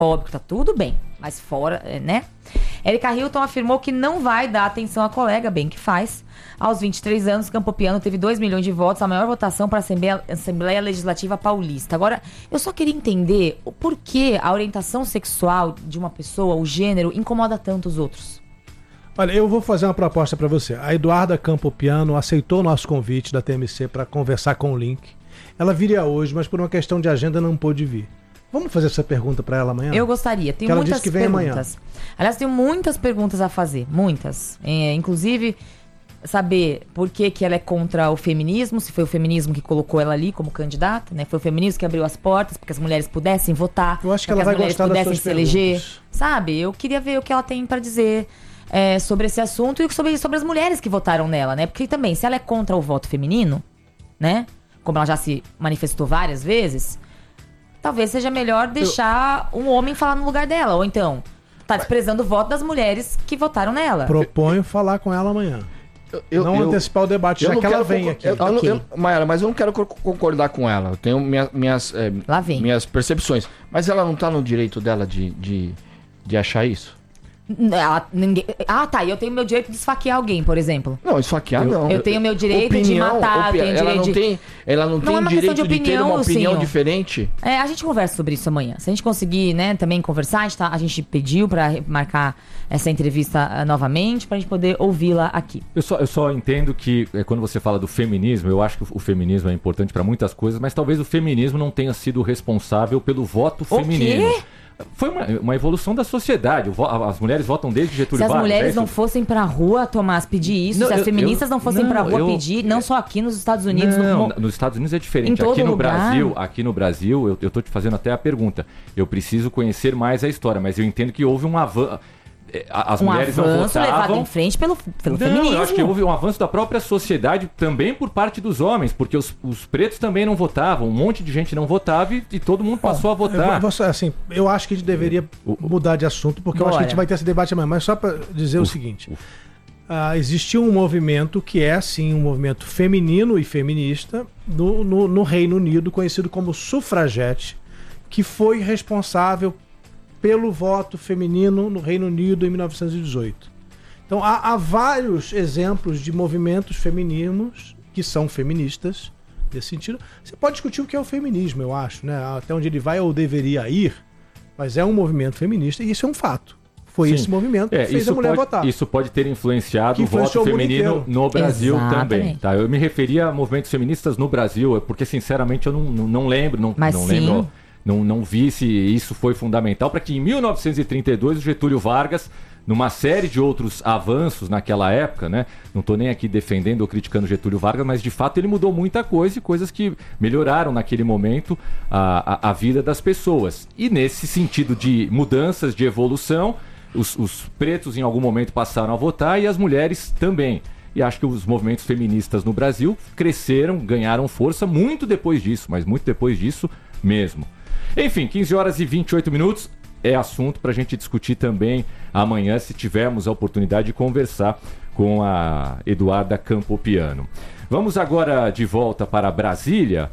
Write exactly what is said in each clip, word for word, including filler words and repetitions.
Óbvio, tá tudo bem, mas fora, né? Erika Hilton afirmou que não vai dar atenção à colega, bem que faz. Aos vinte e três anos, Campopiano teve dois milhões de votos, a maior votação para a Assembleia, Assembleia Legislativa Paulista. Agora, eu só queria entender o porquê a orientação sexual de uma pessoa, o gênero, incomoda tanto os outros. Olha, eu vou fazer uma proposta para você. A Eduarda Campopiano aceitou o nosso convite da T M C para conversar com o Link. Ela viria hoje, mas por uma questão de agenda não pôde vir. Vamos fazer essa pergunta para ela amanhã? Eu gostaria. Tenho que ela muitas disse que vem perguntas. amanhã. Aliás, tenho muitas perguntas a fazer. Muitas. É, inclusive, saber por que, que ela é contra o feminismo, se foi o feminismo que colocou ela ali como candidata, né? Foi o feminismo que abriu as portas para que as mulheres pudessem votar. Eu acho que ela vai gostar das suas se eleger. perguntas. Sabe? Eu queria ver o que ela tem para dizer é, sobre esse assunto e sobre, sobre as mulheres que votaram nela, né? Porque também, se ela é contra o voto feminino, né? Como ela já se manifestou várias vezes, talvez seja melhor deixar eu... um homem falar no lugar dela. Ou então, tá desprezando o voto das mulheres que votaram nela. Proponho falar com ela amanhã. Eu, eu, não eu, antecipar o debate, já que ela vem aqui. Eu, eu, okay. eu, Mayara, mas eu não quero concordar com ela. Eu tenho minha, minhas, é, minhas percepções. Mas ela não tá no direito dela de, de, de achar isso? Ela, ninguém... Ah, tá. E eu tenho meu direito de esfaquear alguém, por exemplo. Não, esfaquear não. Eu tenho meu direito opinião, de matar. Opi... Tenho ela, direito não de... tem, ela não, não tem é direito de, opinião, de ter uma opinião sim, diferente? É, a gente conversa sobre isso amanhã. Se a gente conseguir, né, também conversar, a gente, tá, a gente pediu pra marcar essa entrevista uh, novamente, pra gente poder ouvi-la aqui. Eu só, eu só entendo que é, quando você fala do feminismo, eu acho que o feminismo é importante pra muitas coisas, mas talvez o feminismo não tenha sido responsável pelo voto feminino. O quê? Foi uma, uma evolução da sociedade. As mulheres votam desde Getúlio Vargas. Se as mulheres é não fossem pra rua, Tomás, pedir isso, não, se as eu, feministas eu, não fossem não, pra rua eu, pedir, não só aqui nos Estados Unidos. Não, no... nos Estados Unidos é diferente. Em todo aqui no lugar. Brasil, aqui no Brasil, eu, eu tô te fazendo até a pergunta. Eu preciso conhecer mais a história, mas eu entendo que houve um avanço. As um mulheres avanço não votavam. levado em frente pelo, pelo não, feminismo. Eu acho que houve um avanço da própria sociedade também por parte dos homens, porque os, os pretos também não votavam, um monte de gente não votava e, e todo mundo passou Bom, a votar. Eu, vou, assim, eu acho que a gente deveria mudar de assunto, porque Bora. eu acho que a gente vai ter esse debate amanhã. Mas só para dizer uf, o seguinte, uh, existiu um movimento que é, sim, um movimento feminino e feminista no, no, no Reino Unido, conhecido como sufragete, que foi responsável pelo voto feminino no Reino Unido em mil novecentos e dezoito. Então há, há vários exemplos de movimentos femininos que são feministas nesse sentido. Você pode discutir o que é o feminismo, eu acho, né? Até onde ele vai ou deveria ir, mas é um movimento feminista e isso é um fato. Foi Sim. esse movimento é, que fez a mulher pode, votar. Isso pode ter influenciado o voto feminino no Brasil Exatamente. também. Tá? Eu me referia a movimentos feministas no Brasil, porque sinceramente eu não, não, não lembro, não, mas não sim. lembro... Não, não vi se isso foi fundamental para que em mil novecentos e trinta e dois o Getúlio Vargas, numa série de outros avanços naquela época, né? Não estou nem aqui defendendo ou criticando Getúlio Vargas, mas de fato ele mudou muita coisa e coisas que melhoraram naquele momento a, a, a vida das pessoas. E nesse sentido de mudanças, de evolução, os, os pretos em algum momento passaram a votar e as mulheres também. E acho que os movimentos feministas no Brasil cresceram, ganharam força muito depois disso, mas muito depois disso mesmo. Enfim, quinze horas e vinte e oito minutos é assunto para a gente discutir também amanhã, se tivermos a oportunidade de conversar com a Eduarda Campopiano. Vamos agora de volta para Brasília,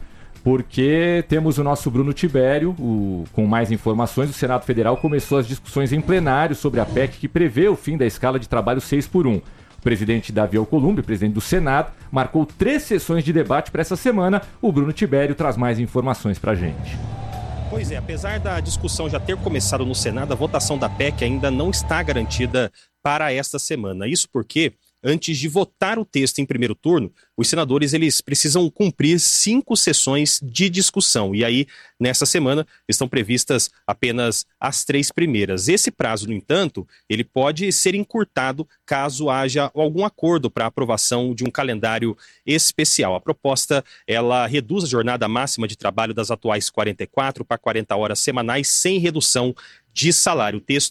porque temos o nosso Bruno Tibério o, com mais informações. O Senado Federal começou as discussões em plenário sobre a P E C que prevê o fim da escala de trabalho seis por um. O presidente Davi Alcolumbre, presidente do Senado, marcou três sessões de debate para essa semana. O Bruno Tibério traz mais informações para a gente. Pois é, apesar da discussão já ter começado no Senado, a votação da P E C ainda não está garantida para esta semana. Isso porque, antes de votar o texto em primeiro turno, os senadores eles precisam cumprir cinco sessões de discussão. E aí, nessa semana, estão previstas apenas as três primeiras. Esse prazo, no entanto, ele pode ser encurtado caso haja algum acordo para a aprovação de um calendário especial. A proposta, ela reduz a jornada máxima de trabalho das atuais quarenta e quatro para quarenta horas semanais, sem redução de salário. O texto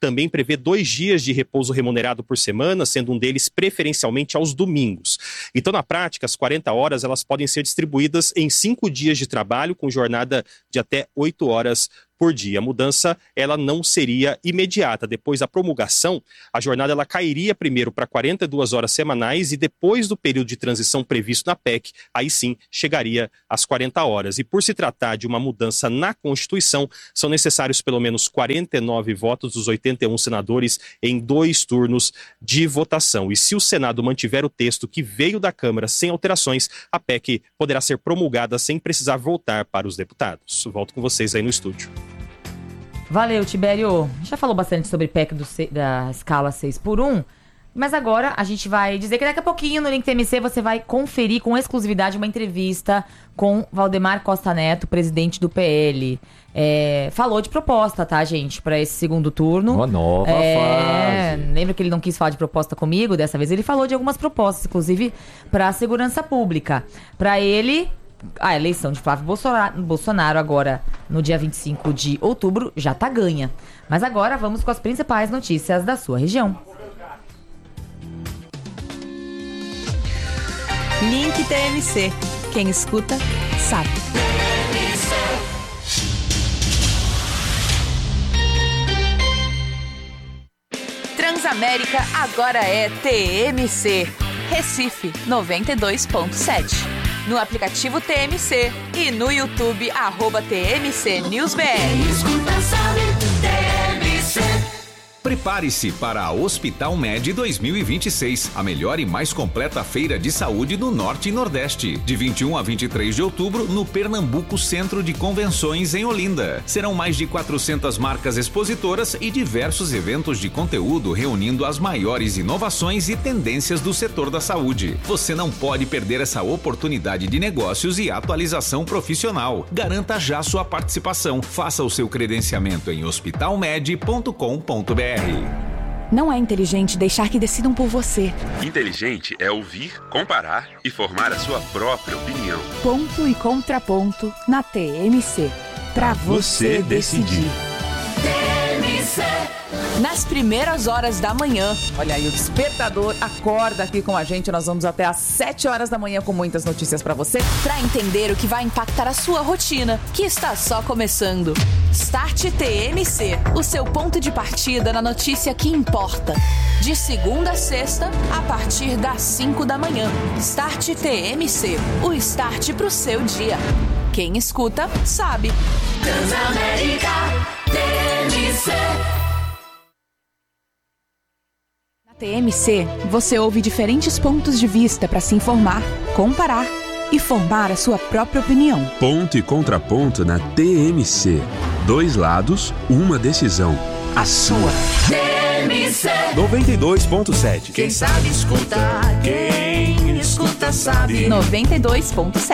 também prevê dois dias de repouso remunerado por semana, sendo um deles preferencialmente aos domingos. Então, na prática, as quarenta horas elas podem ser distribuídas em cinco dias de trabalho, com jornada de até oito horas por dia. A mudança ela não seria imediata. Depois da promulgação, a jornada ela cairia primeiro para quarenta e duas horas semanais e depois do período de transição previsto na P E C, aí sim chegaria às quarenta horas. E por se tratar de uma mudança na Constituição, são necessários pelo menos quarenta e nove votos dos oitenta e um senadores em dois turnos de votação. E se o Senado mantiver o texto que veio da Câmara sem alterações, a P E C poderá ser promulgada sem precisar voltar para os deputados. Volto com vocês aí no estúdio. Valeu, Tibério. Já falou bastante sobre P E C do C, da escala seis por um, mas agora a gente vai dizer que daqui a pouquinho no Link T M C você vai conferir com exclusividade uma entrevista com Valdemar Costa Neto, presidente do P L. É, falou de proposta, tá, gente, para esse segundo turno. Uma nova é, fase. Lembra que ele não quis falar de proposta comigo? Dessa vez ele falou de algumas propostas, inclusive para a segurança pública. Para ele... A eleição de Flávio Bolsonaro, Bolsonaro agora, no dia vinte e cinco de outubro, já tá ganha. Mas agora vamos com as principais notícias da sua região. Link T M C. Quem escuta, sabe. Transamérica agora é T M C. Recife, noventa e dois ponto sete. No aplicativo T M C e no YouTube, arroba T M C News B R. Prepare-se para a Hospital Med dois mil e vinte e seis, a melhor e mais completa feira de saúde do Norte e Nordeste. De vinte e um a vinte e três de outubro, no Pernambuco Centro de Convenções, em Olinda. Serão mais de quatrocentas marcas expositoras e diversos eventos de conteúdo reunindo as maiores inovações e tendências do setor da saúde. Você não pode perder essa oportunidade de negócios e atualização profissional. Garanta já sua participação. Faça o seu credenciamento em hospital med ponto com ponto b r. Não é inteligente deixar que decidam por você. Inteligente é ouvir, comparar e formar a sua própria opinião. Ponto e contraponto na T M C. Pra você decidir. T M C. Nas primeiras horas da manhã. Olha aí, o despertador acorda aqui com a gente. Nós vamos até às sete horas da manhã com muitas notícias pra você. Pra entender o que vai impactar a sua rotina, que está só começando. Start T M C, o seu ponto de partida na notícia que importa. De segunda a sexta, a partir das cinco da manhã. Start T M C, o start pro seu dia. Quem escuta, sabe. Transamérica T M C. Na T M C, você ouve diferentes pontos de vista para se informar, comparar e formar a sua própria opinião. Ponto e contraponto na T M C. Dois lados, uma decisão. A sua. T M C noventa e dois ponto sete. Quem sabe escuta, quem escuta sabe. noventa e dois ponto sete.